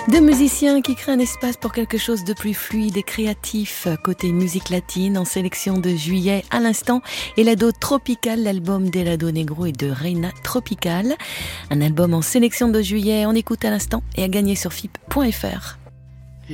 Deux musiciens qui créent un espace pour quelque chose de plus fluide et créatif. Côté musique latine, en sélection de juillet à l'instant, Helado Tropical, l'album d'Helado Negro et de Reina Tropical. Un album en sélection de juillet, on écoute à l'instant et à gagner sur FIP.fr.